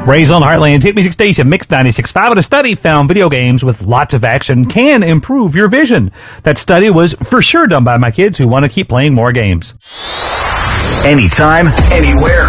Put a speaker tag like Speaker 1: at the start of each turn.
Speaker 1: Ray's on Heartland Hit Music Station, Mix 96.5. And a study found video games with lots of action can improve your vision. That study was for sure done by my kids who want to keep playing more games.
Speaker 2: Anytime, anywhere.